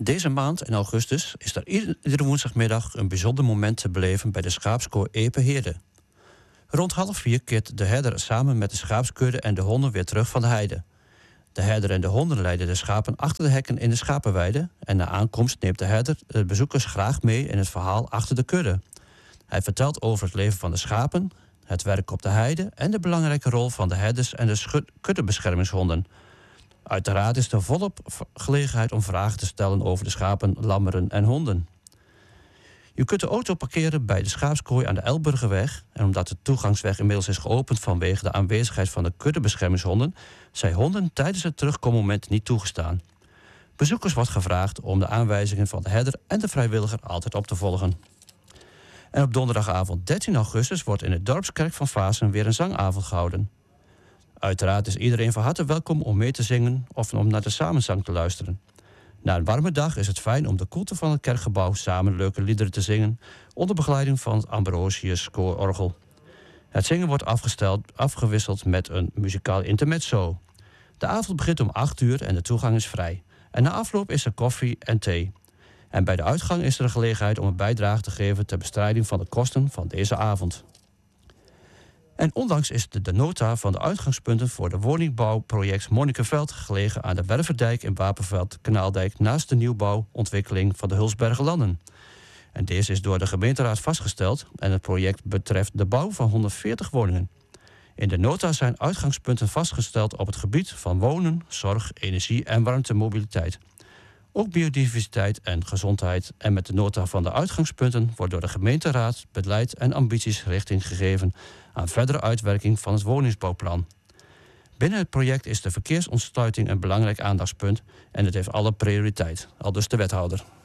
Deze maand in augustus is er iedere woensdagmiddag een bijzonder moment te beleven bij de schaapskooi Epe-Heerde. Rond 3:30 keert de herder samen met de schaapskudde en de honden weer terug van de heide. De herder en de honden leiden de schapen achter de hekken in de schapenweide en na aankomst neemt de herder de bezoekers graag mee in het verhaal achter de kudde. Hij vertelt over het leven van de schapen, het werk op de heide en de belangrijke rol van de herders en de kuddebeschermingshonden. Uiteraard is er volop gelegenheid om vragen te stellen over de schapen, lammeren en honden. Je kunt de auto parkeren bij de schaapskooi aan de Elburgerweg. En omdat de toegangsweg inmiddels is geopend vanwege de aanwezigheid van de kuddebeschermingshonden, zijn honden tijdens het terugkommoment niet toegestaan. Bezoekers wordt gevraagd om de aanwijzingen van de herder en de vrijwilliger altijd op te volgen. En op donderdagavond 13 augustus wordt in de Dorpskerk van Vaassen weer een zangavond gehouden. Uiteraard is iedereen van harte welkom om mee te zingen of om naar de samenzang te luisteren. Na een warme dag is het fijn om de koelte van het kerkgebouw samen leuke liederen te zingen onder begeleiding van het Ambrosius koororgel. Het zingen wordt afgewisseld met een muzikaal intermezzo. De avond begint om 8:00 en de toegang is vrij. En na afloop is er koffie en thee. En bij de uitgang is er een gelegenheid om een bijdrage te geven ter bestrijding van de kosten van deze avond. En ondanks is de nota van de uitgangspunten voor de woningbouwproject Monnikeveld gelegen aan de Werverdijk in Wapenveld-Kanaaldijk naast de nieuwbouwontwikkeling van de Hulsbergenlanden. En deze is door de gemeenteraad vastgesteld en het project betreft de bouw van 140 woningen. In de nota zijn uitgangspunten vastgesteld op het gebied van wonen, zorg, energie en warmtemobiliteit. Ook biodiversiteit en gezondheid. En met de nota van de uitgangspunten wordt door de gemeenteraad beleid en ambities richting gegeven aan verdere uitwerking van het woningsbouwplan. Binnen het project is de verkeersontsluiting een belangrijk aandachtspunt en het heeft alle prioriteit, aldus de wethouder.